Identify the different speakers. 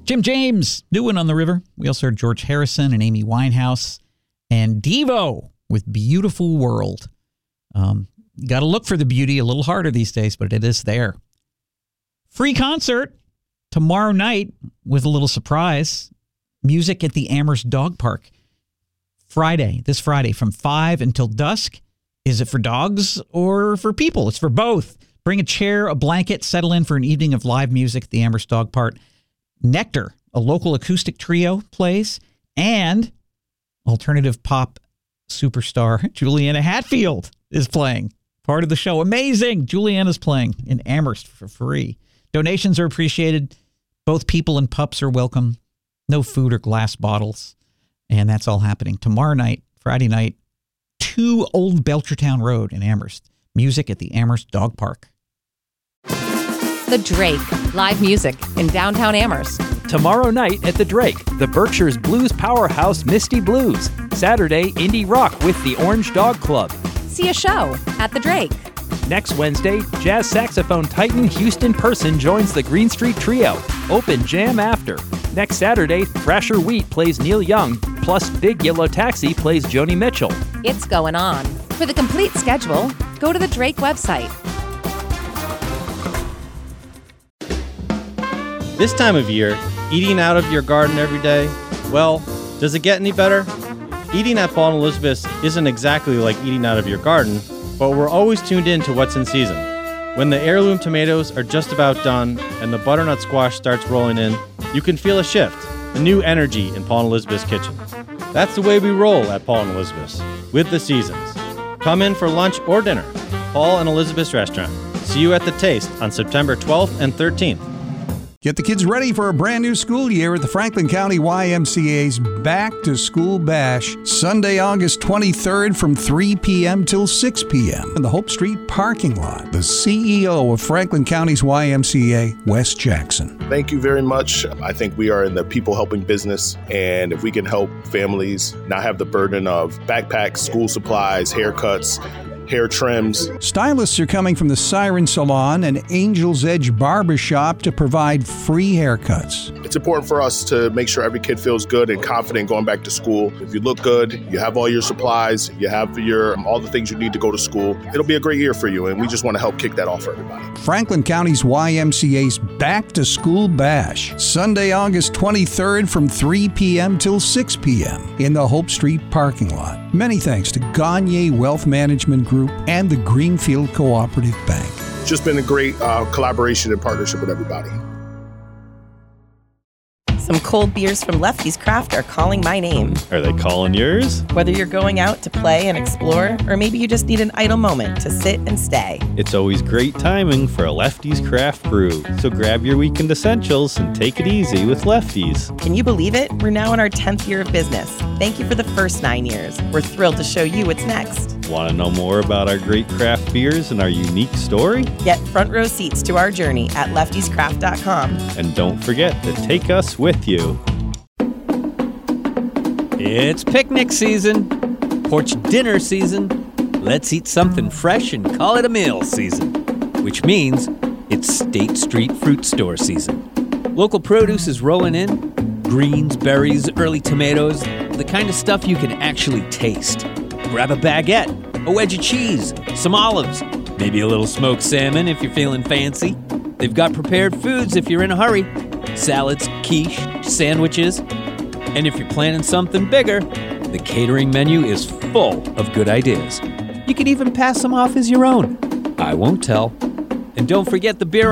Speaker 1: Jim James, New One on the River. We also heard George Harrison and Amy Winehouse and Devo with Beautiful World. Got to look for the beauty a little harder these days, but it is there. Free concert tomorrow night with a little surprise. Music at the Amherst Dog Park. This Friday from 5 until dusk. Is it for dogs or for people? It's for both. Bring a chair, a blanket, settle in for an evening of live music at the Amherst Dog Park. Nectar, a local acoustic trio, plays, and alternative pop superstar Juliana Hatfield is playing. Part of the show. Amazing! Juliana's playing in Amherst for free. Donations are appreciated. Both people and pups are welcome. No food or glass bottles. And that's all happening tomorrow night, Friday night, 2 Old Belchertown Road in Amherst. Music at the Amherst Dog Park.
Speaker 2: The Drake, live music in downtown Amherst.
Speaker 3: Tomorrow night at the Drake, the Berkshire's blues powerhouse Misty Blues. Saturday, indie rock with the Orange Dog Club.
Speaker 2: See a show at the Drake.
Speaker 3: Next Wednesday, jazz saxophone titan Houston Person joins the Green Street Trio. Open jam after. Next Saturday, Thrasher Wheat plays Neil Young, plus Big Yellow Taxi plays Joni Mitchell.
Speaker 2: It's going on. For the complete schedule, go to the Drake website.
Speaker 4: This time of year, eating out of your garden every day, well, does it get any better? Eating at Paul and Elizabeth's isn't exactly like eating out of your garden, but we're always tuned in to what's in season. When the heirloom tomatoes are just about done and the butternut squash starts rolling in, you can feel a shift, a new energy in Paul and Elizabeth's kitchen. That's the way we roll at Paul and Elizabeth's, with the seasons. Come in for lunch or dinner. Paul and Elizabeth's Restaurant. See you at the Taste on September 12th and 13th.
Speaker 5: Get the kids ready for a brand new school year at the Franklin County YMCA's Back to School Bash, Sunday, August 23rd from 3 p.m. till 6 p.m. in the Hope Street parking lot. The CEO of Franklin County's YMCA, Wes Jackson.
Speaker 6: Thank you very much. I think we are in the people helping business, and if we can help families not have the burden of backpacks, school supplies, haircuts, hair trims.
Speaker 5: Stylists are coming from the Siren Salon and Angel's Edge Barbershop to provide free haircuts.
Speaker 6: It's important for us to make sure every kid feels good and confident going back to school. If you look good, you have all your supplies, you have all the things you need to go to school, it'll be a great year for you, and we just want to help kick that off for everybody.
Speaker 5: Franklin County's YMCA's Back to School Bash, Sunday, August 23rd from 3 p.m. till 6 p.m. in the Hope Street parking lot. Many thanks to Gagne Wealth Management Group and the Greenfield Cooperative Bank.
Speaker 6: It's just been a great collaboration and partnership with everybody.
Speaker 7: Some cold beers from Lefty's Craft are calling my name.
Speaker 4: Are they calling yours?
Speaker 7: Whether you're going out to play and explore, or maybe you just need an idle moment to sit and stay.
Speaker 4: It's always great timing for a Lefty's Craft Brew. So grab your weekend essentials and take it easy with Lefty's.
Speaker 7: Can you believe it? We're now in our 10th year of business. Thank you for the first 9 years. We're thrilled to show you what's next.
Speaker 4: Want to know more about our great craft beers and our unique story?
Speaker 7: Get front row seats to our journey at leftyscraft.com.
Speaker 4: And don't forget to take us with you.
Speaker 8: It's picnic season, porch dinner season. Let's eat something fresh and call it a meal season, which means it's State Street Fruit Store season. Local produce is rolling in. Greens, berries, early tomatoes, the kind of stuff you can actually taste. Grab a baguette, a wedge of cheese, some olives, maybe a little smoked salmon if you're feeling fancy. They've got prepared foods if you're in a hurry. Salads, quiche, sandwiches. And if you're planning something bigger, the catering menu is full of good ideas. You can even pass them off as your own. I won't tell. And don't forget the beer